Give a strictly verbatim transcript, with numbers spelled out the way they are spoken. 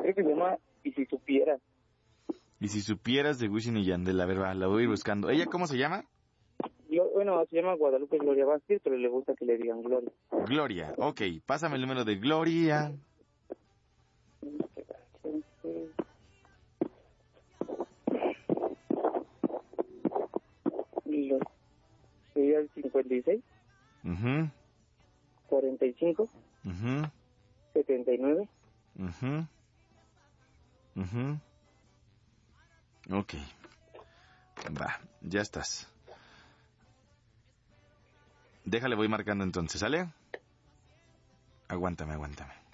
creo que se llama Y si supieras. Y si supieras, de Wisin y Yandel. A ver, va, la voy a ir buscando. ¿Ella cómo se llama? Glo- bueno, se llama Guadalupe Gloria Vázquez, pero le gusta que le digan Gloria. Gloria, ok. Pásame el número de Gloria. Y los- sería el cincuenta y seis, Mhm, cuarenta y cinco, mhm, setenta y nueve. mhm, mhm. Ok. Va, ya estás. Déjale, voy marcando entonces, ¿sale? Aguántame, aguántame.